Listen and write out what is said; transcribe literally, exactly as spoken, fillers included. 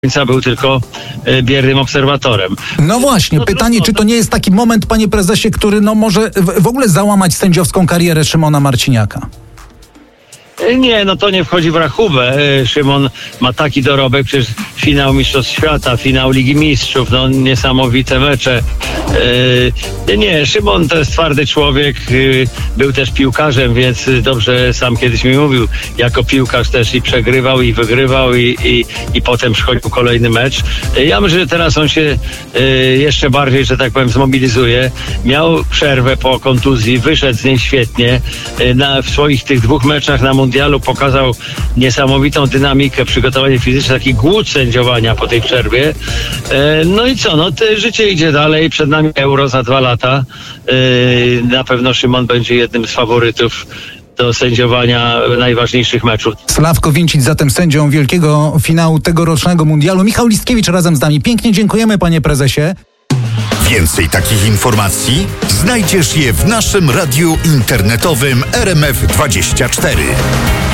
końca był tylko e, biernym obserwatorem. No właśnie, no, pytanie, trudno, czy to nie jest taki moment, panie prezesie, który no może w, w ogóle załamać sędziowską karierę Szymona Marciniaka? Nie, no to nie wchodzi w rachubę. Szymon ma taki dorobek, przecież finał Mistrzostw Świata, finał Ligi Mistrzów, no niesamowite mecze. Yy, nie, Szymon to jest twardy człowiek, yy, był też piłkarzem, więc dobrze sam kiedyś mi mówił, jako piłkarz też i przegrywał, i wygrywał, i, i, i potem przychodził kolejny mecz. Yy, ja myślę, że teraz on się yy, jeszcze bardziej, że tak powiem, zmobilizuje. Miał przerwę po kontuzji, wyszedł z niej świetnie. Yy, na, w swoich tych dwóch meczach na Mundialu pokazał niesamowitą dynamikę, przygotowanie fizyczne, taki głód sędziowania po tej przerwie. E, no i co, no te życie idzie dalej, przed nami Euro za dwa lata. E, na pewno Szymon będzie jednym z faworytów do sędziowania najważniejszych meczów. Sławko Wincic zatem sędzią wielkiego finału tegorocznego mundialu. Michał Listkiewicz razem z nami. Pięknie dziękujemy, panie prezesie. Więcej takich informacji znajdziesz je w naszym radiu internetowym R M F dwadzieścia cztery.